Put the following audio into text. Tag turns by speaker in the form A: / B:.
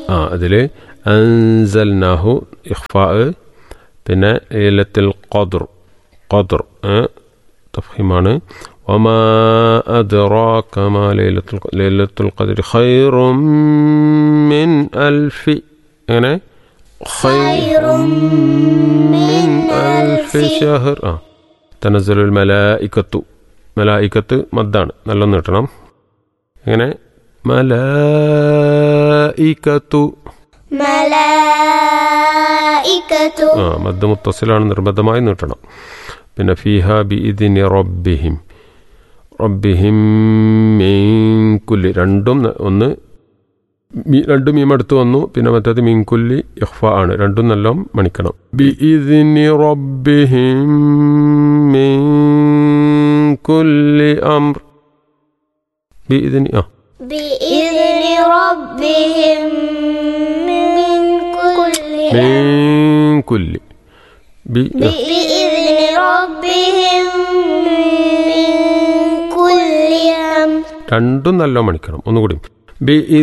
A: അതിൽ അൻസൽനാഹു ഇഖ്ഫാ, പിന്നെ ലൈലത്തുൽ ഖദ്ർ തഫ്ഹീമാണ്. വമാ അദ്റാക മാ ലൈലത്തുൽ ഖദ്രി ഖൈറും മിൻ അൽഫി, അങ്ങനെ ഖൈറും മിൻ അൽഫി ഷഹർ. തനസ്സലുൽ മലായികത്ത് മദ്ദാണ്, നല്ലൊന്ന് കിട്ടണം. എങ്ങനെ മലായികത്തു മദ് മുത്തസിലാണ്, നിർബന്ധമായി നീട്ടണം. പിന്നെ ഫീഹ ബിഇദ്നി റബ്ബിഹിം മിൻ കുല്ലി, രണ്ടും ഒന്ന് രണ്ട് മീം അടുത്ത് വന്നു, പിന്നെ മറ്റേത് മിൻ കുല്ലി ഇഖ്ഫാ ആണ്, രണ്ടും നല്ല മണിക്കണം. ബിഇദ്നി റബ്ബിഹിം മിൻ കുല്ലി അംർ, ബിഇദ്നി റബ്ബിഹിം മിൻ കുല്ലി ബിഇദ്നി റബ്ബിഹിം മിൻ കുല്ലി അംർ, രണ്ടും നല്ല മണിക്കണം. ഒന്നുകൂടി